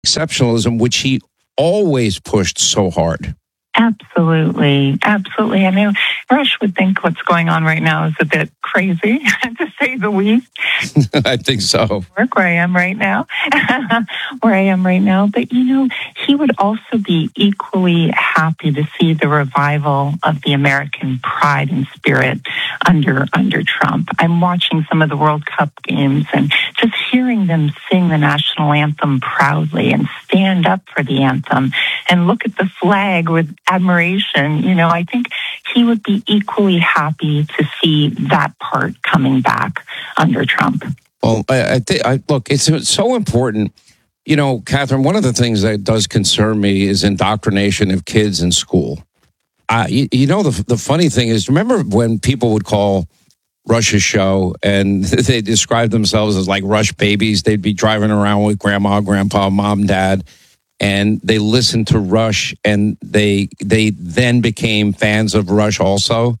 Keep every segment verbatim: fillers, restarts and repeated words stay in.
exceptionalism, which he always pushed so hard. Absolutely. Absolutely. I mean, Rush would think what's going on right now is a bit crazy, to say the least. I think so. Work where I am right now, where I am right now. But, you know, he would also be equally happy to see the revival of the American pride and spirit under under Trump. I'm watching some of the World Cup games and just hearing them sing the national anthem proudly and stand up for the anthem and look at the flag with admiration. You know, I think he would be equally happy to see that part coming back under Trump. Well, I, I think, I, look, it's, it's so important. You know, Catherine, one of the things that does concern me is indoctrination of kids in school. Uh, you, you know, the the funny thing is, remember when people would call Rush's show and they described themselves as like Rush babies? They'd be driving around with grandma, grandpa, mom, dad, and they listened to Rush, and they they then became fans of Rush also.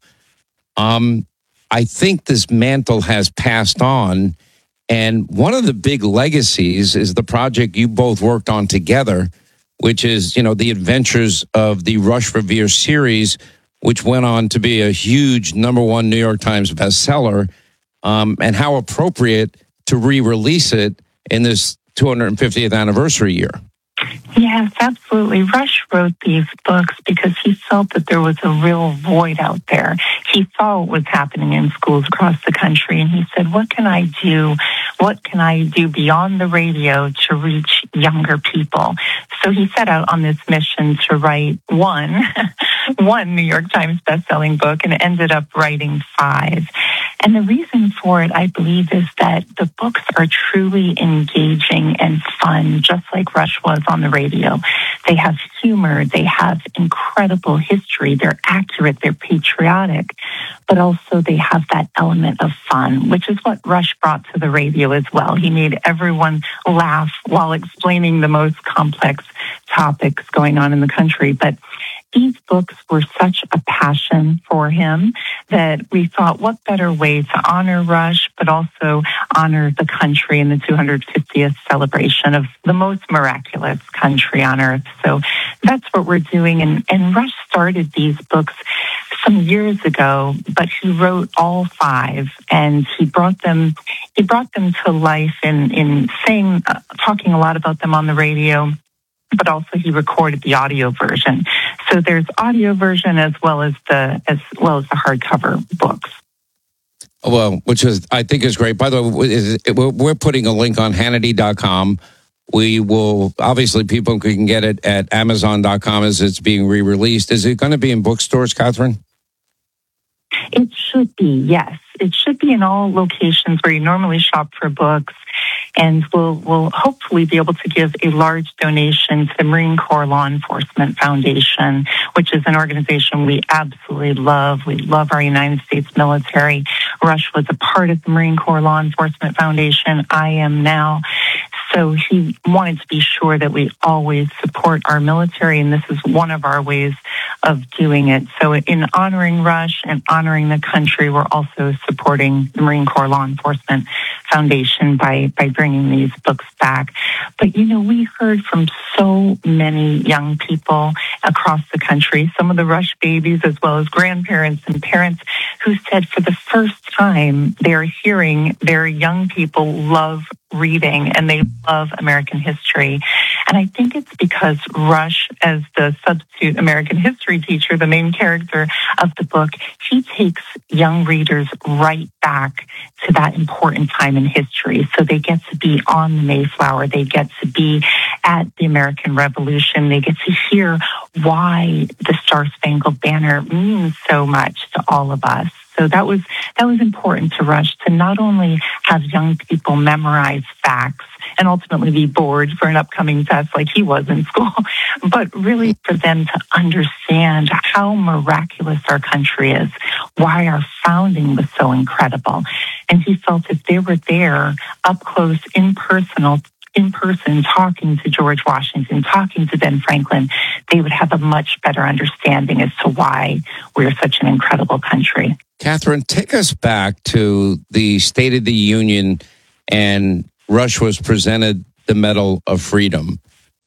Um, I think this mantle has passed on, and one of the big legacies is the project you both worked on together, which is, you know, the adventures of the Rush Revere series, which went on to be a huge number one New York Times bestseller, um, and how appropriate to re-release it in this two hundred fiftieth anniversary year. Yes, absolutely. Rush wrote these books because he felt that there was a real void out there. He saw what was happening in schools across the country, and he said, what can I do? What can I do beyond the radio to reach younger people? So he set out on this mission to write one, one New York Times bestselling book, and ended up writing five. And the reason for it, I believe, is that the books are truly engaging and fun, just like Rush was on the radio. They have humor, they have incredible history, they're accurate, they're patriotic, but also they have that element of fun, which is what Rush brought to the radio as well. He made everyone laugh while explaining the most complex topics going on in the country. But these books were such a passion for him that we thought, what better way to honor Rush, but also honor the country in the two hundred fiftieth celebration of the most miraculous country on earth. So that's what we're doing. And, and Rush started these books some years ago, but he wrote all five, and he brought them, he brought them to life in, in saying, uh, talking a lot about them on the radio, but also he recorded the audio version. So there's audio version as well as the as well as the hardcover books. Well, which is I think is great. By the way, we're putting a link on Hannity dot com. We will obviously people can get it at Amazon dot com as it's being re-released. Is it going to be in bookstores, Catherine? It should be, yes. It should be in all locations where you normally shop for books. And we'll, we'll hopefully be able to give a large donation to the Marine Corps Law Enforcement Foundation, which is an organization we absolutely love. We love our United States military. Rush was a part of the Marine Corps Law Enforcement Foundation. I am now. So he wanted to be sure that we always support our military, and this is one of our ways of doing it. So in honoring Rush and honoring the country, we're also supporting the Marine Corps Law Enforcement Foundation by, by bringing these books back. But, you know, we heard from so many young people across the country, some of the Rush babies as well as grandparents and parents, who said for the first time they're hearing their young people love reading and they love American history. And I think it's because Rush, as the substitute American history teacher, the main character of the book, he takes young readers right back to that important time in history. So they get to be on the Mayflower. They get to be at the American Revolution. They get to hear why the Star-Spangled Banner means so much to all of us. So that was that was important to Rush, to not only have young people memorize facts and ultimately be bored for an upcoming test like he was in school, but really for them to understand how miraculous our country is, why our founding was so incredible. And he felt if they were there up close, in personal, in person, talking to George Washington, talking to Ben Franklin, they would have a much better understanding as to why we're such an incredible country. Catherine, take us back to the State of the Union, and Rush was presented the Medal of Freedom.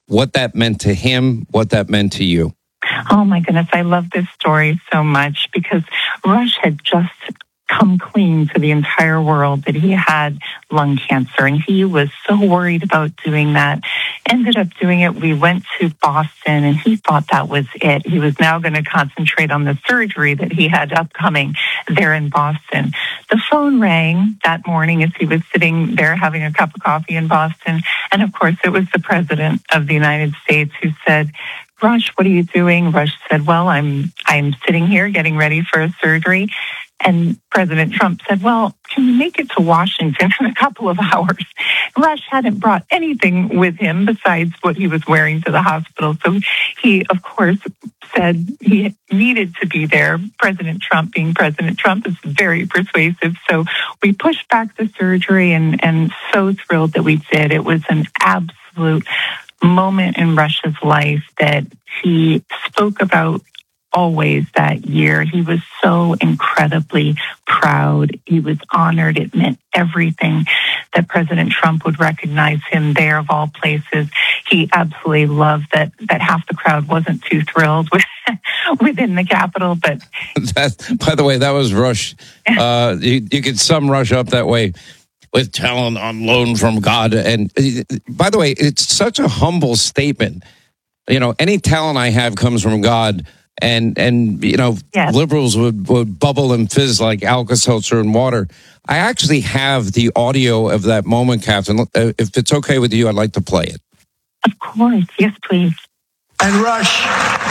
what that meant to him, what that meant to you. Oh my goodness, I love this story so much because Rush had just come clean to the entire world that he had lung cancer, and he was so worried about doing that. Ended up doing it. We went to Boston, and he thought that was it. He was now going to concentrate on the surgery that he had upcoming there in Boston. The phone rang that morning as he was sitting there having a cup of coffee in Boston, and of course it was the President of the United States who said, "Rush, what are you doing?" Rush said, "Well, I'm I'm sitting here getting ready for a surgery." And President Trump said, "Well, can you make it to Washington in a couple of hours?" Rush hadn't brought anything with him besides what he was wearing to the hospital. So he, of course, said he needed to be there. President Trump, being President Trump, is very persuasive. So we pushed back the surgery, and, and so thrilled that we did. It was an absolute moment in Rush's life that he spoke about always that year. He was so incredibly proud. He was honored. It meant everything that President Trump would recognize him there of all places. He absolutely loved that that half the crowd wasn't too thrilled with within the Capitol, but that, by the way, that was Rush. Uh, you, you could sum Rush up that way. With talent on loan from God. And by the way, it's such a humble statement. You know, any talent I have comes from God. And, and you know, yes. Liberals would, would bubble and fizz like Alka-Seltzer and water. I actually have the audio of that moment, Catherine. If it's okay with you, I'd like to play it. Of course. Yes, please. And Rush,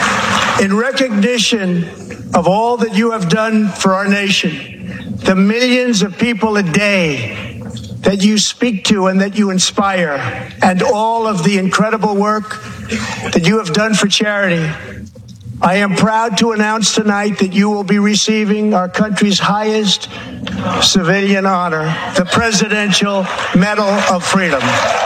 in recognition of all that you have done for our nation, the millions of people a day that you speak to and that you inspire, and all of the incredible work that you have done for charity, I am proud to announce tonight that you will be receiving our country's highest civilian honor, the Presidential Medal of Freedom.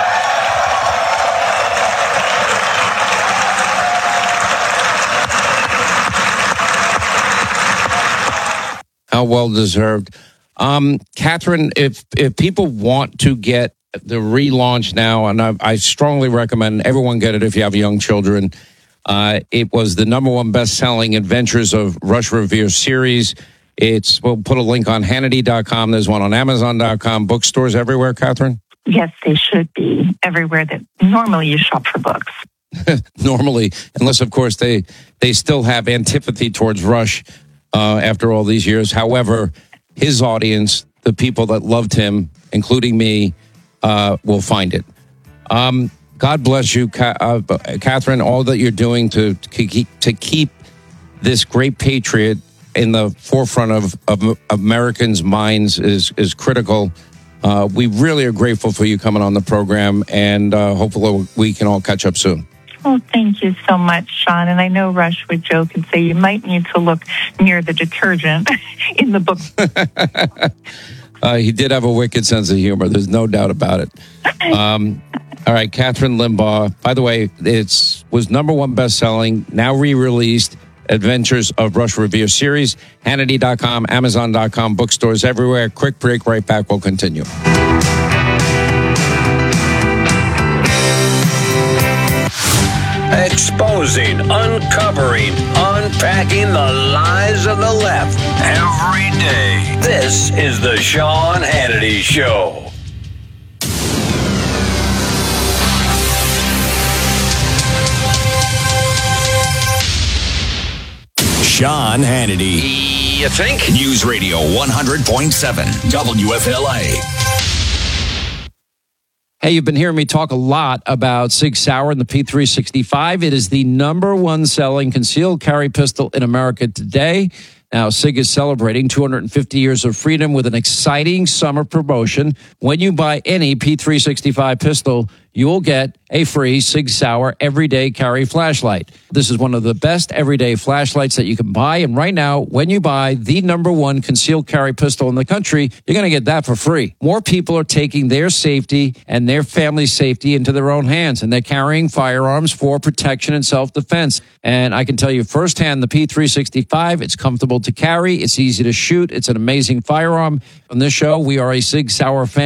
How well deserved. Um, Catherine, if if people want to get the relaunch now, and I, I strongly recommend everyone get it if you have young children. Uh, it was the number one best-selling Adventures of Rush Revere series. It's we'll put a link on Hannity dot com. There's one on Amazon dot com. Bookstores everywhere, Catherine? Yes, they should be everywhere that normally you shop for books. Normally, unless, of course, they, they still have antipathy towards Rush uh, after all these years. However, his audience, the people that loved him, including me, uh, will find it. Um, God bless you, uh, Catherine, all that you're doing to, to keep, to keep this great patriot in the forefront of, of Americans' minds is, is critical. Uh, we really are grateful for you coming on the program, and uh, hopefully we can all catch up soon. Well, thank you so much, Sean. And I know Rush would joke and say you might need to look near the detergent in the book. uh, he did have a wicked sense of humor. There's no doubt about it. Um, all right, Catherine Limbaugh. By the way, it's was number one best-selling, now re-released, Adventures of Rush Revere series. Hannity dot com, Amazon dot com, bookstores everywhere. Quick break, right back. We'll continue. Exposing, uncovering, unpacking the lies of the left every day. This is the Sean Hannity Show. Sean Hannity. You think? News Radio one hundred point seven W F L A. Hey, you've been hearing me talk a lot about Sig Sauer and the P three sixty-five. It is the number one selling concealed carry pistol in America today. Now, Sig is celebrating two hundred fifty years of freedom with an exciting summer promotion. When you buy any P three sixty-five pistol, you'll get a free Sig Sauer everyday carry flashlight. This is one of the best everyday flashlights that you can buy. And right now, when you buy the number one concealed carry pistol in the country, you're going to get that for free. More people are taking their safety and their family's safety into their own hands, and they're carrying firearms for protection and self-defense. And I can tell you firsthand, the P three sixty-five, it's comfortable to carry, it's easy to shoot, it's an amazing firearm. On this show, we are a Sig Sauer family.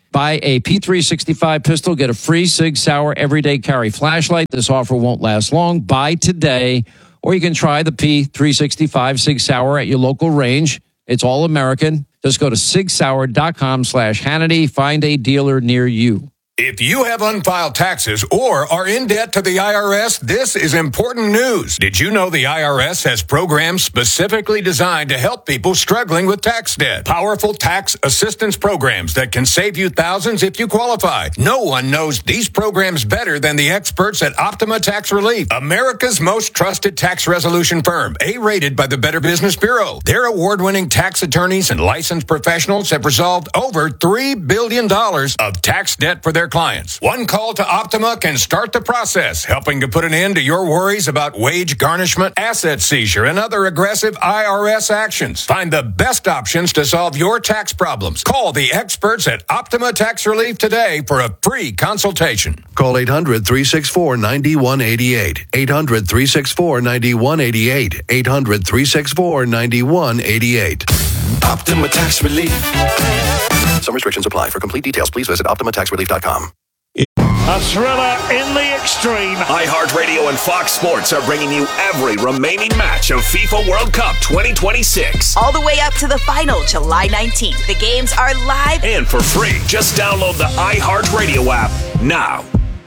Buy a P three sixty-five pistol, get a free Sig Sauer everyday carry flashlight. This offer won't last long. Buy today, or you can try the P three sixty-five Sig Sauer at your local range. It's all American. Just go to sig sauer dot com slash Hannity. Find a dealer near you. If you have unfiled taxes or are in debt to the I R S, this is important news. Did you know the I R S has programs specifically designed to help people struggling with tax debt? Powerful tax assistance programs that can save you thousands if you qualify. No one knows these programs better than the experts at Optima Tax Relief, America's most trusted tax resolution firm, A-rated by the Better Business Bureau. Their award-winning tax attorneys and licensed professionals have resolved over three billion dollars of tax debt for their clients. One call to Optima can start the process, helping to put an end to your worries about wage garnishment, asset seizure, and other aggressive I R S actions. Find the best options to solve your tax problems. Call the experts at Optima Tax Relief today for a free consultation. Call eight hundred, three six four, nine one eight eight. eight hundred, three six four, nine one eight eight. eight hundred, three six four, nine one eight eight. Optima Tax Relief. Some restrictions apply. For complete details, please visit optima tax relief dot com. A thriller in the extreme. iHeartRadio and Fox Sports are bringing you every remaining match of FIFA World Cup twenty twenty-six. All the way up to the final, July nineteenth. The games are live and for free. Just download the iHeartRadio app now.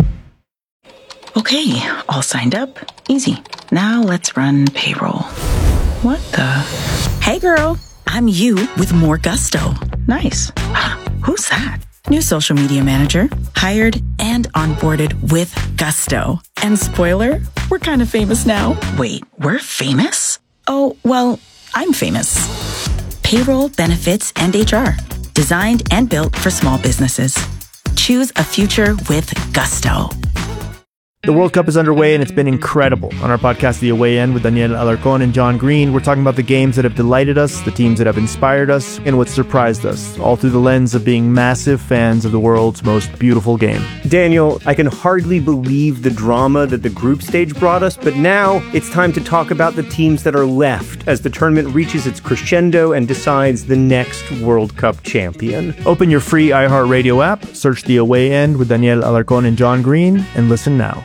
Okay, all signed up. Easy. Now let's run payroll. What the? Hey girl, I'm you with more gusto. Nice. Who's that? New social media manager, hired and onboarded with gusto. And spoiler, we're kind of famous now. Wait, we're famous? Oh, well, I'm famous. Payroll, benefits, and H R. Designed and built for small businesses. Choose a future with gusto. The World Cup is underway and it's been incredible. On our podcast, The Away End, with Daniel Alarcón and John Green, we're talking about the games that have delighted us, the teams that have inspired us, and what surprised us, all through the lens of being massive fans of the world's most beautiful game. Daniel, I can hardly believe the drama that the group stage brought us, but now it's time to talk about the teams that are left as the tournament reaches its crescendo and decides the next World Cup champion. Open your free iHeartRadio app, search The Away End with Daniel Alarcón and John Green, and listen now.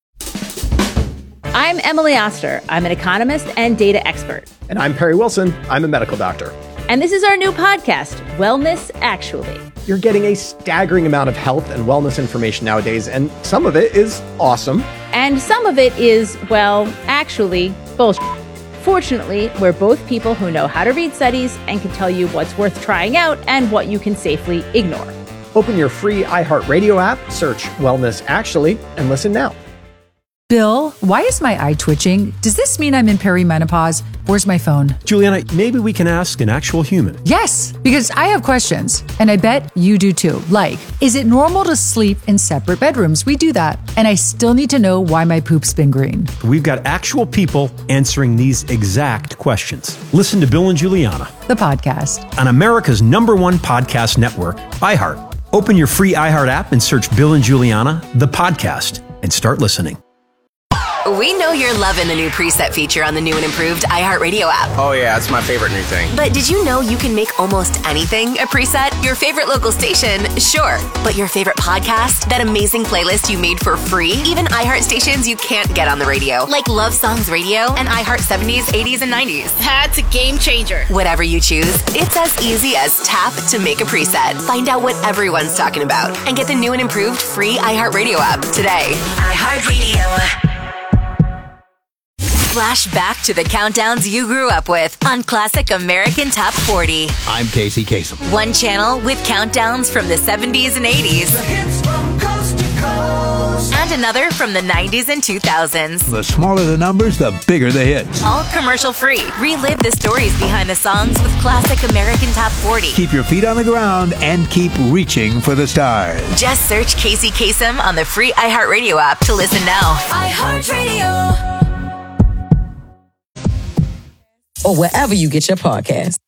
I'm Emily Oster. I'm an economist and data expert. And I'm Perry Wilson. I'm a medical doctor. And this is our new podcast, Wellness Actually. You're getting a staggering amount of health and wellness information nowadays, and some of it is awesome. And some of it is, well, actually, bullshit. Fortunately, we're both people who know how to read studies and can tell you what's worth trying out and what you can safely ignore. Open your free iHeartRadio app, search Wellness Actually, and listen now. Bill, why is my eye twitching? Does this mean I'm in perimenopause? Where's my phone? Juliana, maybe we can ask an actual human. Yes, because I have questions, and I bet you do too. Like, is it normal to sleep in separate bedrooms? We do that. And I still need to know why my poop's been green. We've got actual people answering these exact questions. Listen to Bill and Juliana, the podcast, on America's number one podcast network, iHeart. Open your free iHeart app and search Bill and Juliana, the podcast, and start listening. We know you're loving the new preset feature on the new and improved iHeartRadio app. Oh yeah, it's my favorite new thing. But did you know you can make almost anything a preset? Your favorite local station, sure. But your favorite podcast? That amazing playlist you made for free? Even iHeart stations you can't get on the radio, like Love Songs Radio and iHeart seventies, eighties, and nineties. That's a game changer. Whatever you choose, it's as easy as tap to make a preset. Find out what everyone's talking about and get the new and improved free iHeartRadio app today. iHeartRadio. Flash back to the countdowns you grew up with on Classic American Top forty. I'm Casey Kasem. One channel with countdowns from the seventies and eighties. The hits from coast to coast. And another from the nineties and two thousands. The smaller the numbers, the bigger the hits. All commercial free. Relive the stories behind the songs with Classic American Top forty. Keep your feet on the ground and keep reaching for the stars. Just search Casey Kasem on the free iHeartRadio app to listen now. iHeartRadio. Or wherever you get your podcast.